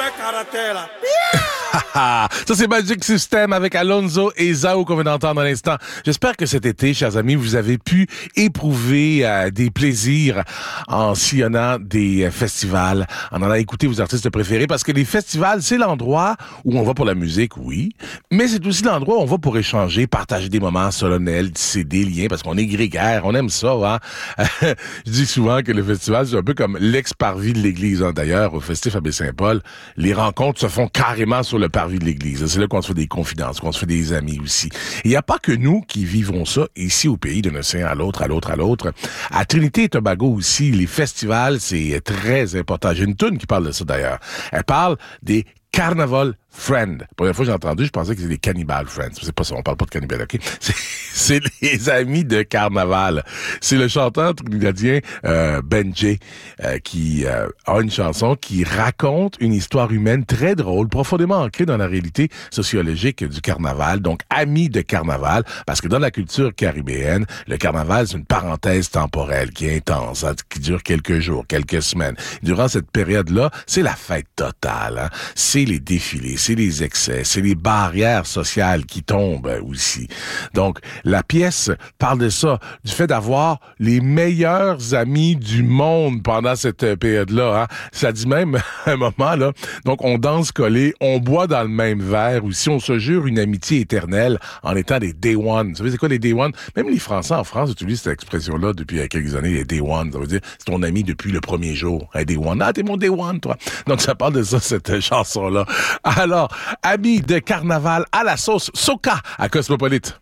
Ça, c'est Magic System avec Alonso et Zao qu'on vient d'entendre à l'instant. J'espère que cet été, chers amis, vous avez pu éprouver des plaisirs en sillonnant des festivals, en allant écouter vos artistes préférés, parce que les festivals, c'est l'endroit où on va pour la musique, oui, mais c'est aussi l'endroit où on va pour échanger, partager des moments solennels, tisser des liens, parce qu'on est grégaire, on aime ça, hein. Je dis souvent que le festival, c'est un peu comme l'ex-parvis de l'église, hein. D'ailleurs, au Festif à Baie-Saint-Paul, les rencontres se font carrément sur le parvis de l'église. C'est là qu'on se fait des confidences, qu'on se fait des amis aussi. Il n'y a pas que nous qui vivons ça ici au pays d'un océan à l'autre, à l'autre, à l'autre. À Trinité et Tobago aussi, les festivals, c'est très important. J'ai une toune qui parle de ça d'ailleurs. Elle parle des Carnival Friends. Pour la fois que j'ai entendu, je pensais que c'était des Cannibal Friends. C'est pas ça, on parle pas de cannibales, ok? C'est les amis de carnaval. C'est le chanteur trinidadien Benjay qui a une chanson qui raconte une histoire humaine très drôle, profondément ancrée dans la réalité sociologique du carnaval. Donc, amis de carnaval, parce que dans la culture caribéenne, le carnaval, c'est une parenthèse temporelle qui est intense, hein, qui dure quelques jours, quelques semaines. Durant cette période-là, c'est la fête totale, hein? C'est les défilés, c'est les excès, c'est les barrières sociales qui tombent aussi. Donc, la pièce parle de ça, du fait d'avoir les meilleurs amis du monde pendant cette période-là. Hein. Ça dit même, à un moment, là, donc on danse collé, on boit dans le même verre, ou si on se jure une amitié éternelle en étant des day one. Vous savez, c'est quoi les day one? Même les Français en France utilisent cette expression-là depuis quelques années, les day one. Ça veut dire, c'est ton ami depuis le premier jour. Un day one. Ah, t'es mon day one, toi. Donc, ça parle de ça, cette chanson-là. Alors, amis de carnaval à la sauce Soca à Cosmopolite.